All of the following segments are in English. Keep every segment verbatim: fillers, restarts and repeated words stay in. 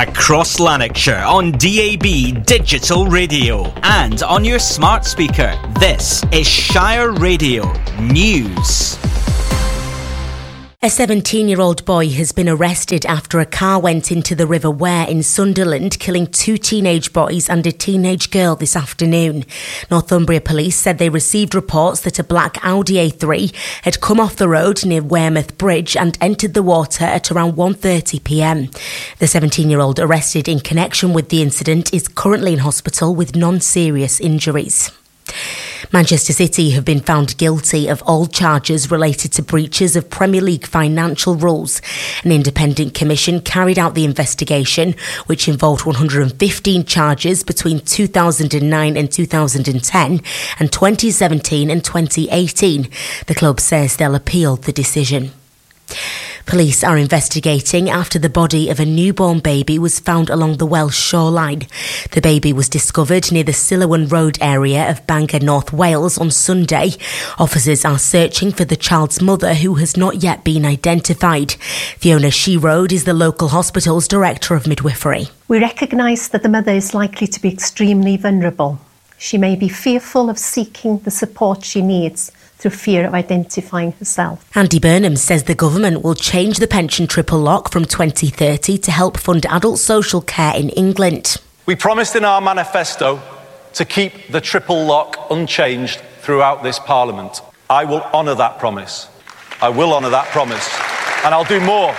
Across Lanarkshire on D A B Digital Radio and on your smart speaker. This is Shire Radio News. A seventeen-year-old boy has been arrested after a car went into the River Wear in Sunderland, killing two teenage boys and a teenage girl this afternoon. Northumbria Police said they received reports that a black Audi A three had come off the road near Wearmouth Bridge and entered the water at around one thirty p m. The seventeen-year-old arrested in connection with the incident is currently in hospital with non-serious injuries. Manchester City have been found guilty of all charges related to breaches of Premier League financial rules. An independent commission carried out the investigation, which involved one hundred fifteen charges between two thousand nine and two thousand ten and twenty seventeen and twenty eighteen. The club says they'll appeal the decision. Police are investigating after the body of a newborn baby was found along the Welsh shoreline. The baby was discovered near the Sillawan Road area of Bangor, North Wales on Sunday. Officers are searching for the child's mother, who has not yet been identified. Fiona Sheroad is the local hospital's Director of Midwifery. We recognise that the mother is likely to be extremely vulnerable. She may be fearful of seeking the support she needs through fear of identifying herself. Andy Burnham says the government will change the pension triple lock from twenty thirty to help fund adult social care in England. We promised in our manifesto to keep the triple lock unchanged throughout this Parliament. I will honour that promise. I will honour that promise. And I'll do more.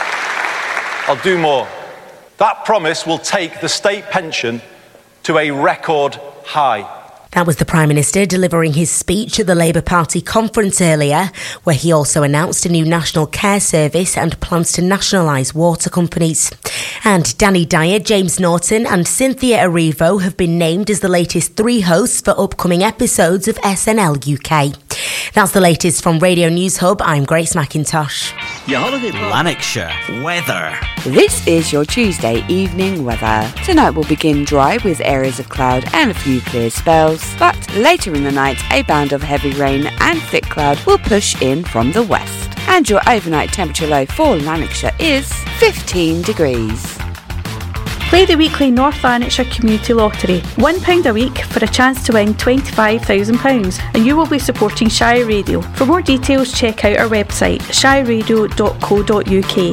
I'll do more. That promise will take the state pension to a record high. That was the Prime Minister delivering his speech at the Labour Party conference earlier, where he also announced a new national care service and plans to nationalise water companies. And Danny Dyer, James Norton and Cynthia Erivo have been named as the latest three hosts for upcoming episodes of S N L U K. That's the latest from Radio News Hub. I'm Grace McIntosh. Your holiday Lanarkshire weather. This is your Tuesday evening weather. Tonight will begin dry with areas of cloud and a few clear spells, but later in the night a band of heavy rain and thick cloud will push in from the west. And your overnight temperature low for Lanarkshire is fifteen degrees. Play the weekly North Lanarkshire Community Lottery. one pound a week for a chance to win twenty-five thousand pounds, and you will be supporting Shire Radio. For more details, check out our website, shire radio dot co dot u k.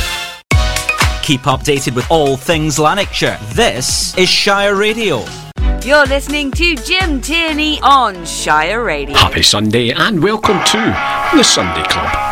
Keep updated with all things Lanarkshire. This is Shire Radio. You're listening to Jim Tierney on Shire Radio. Happy Sunday and welcome to the Sunday Club.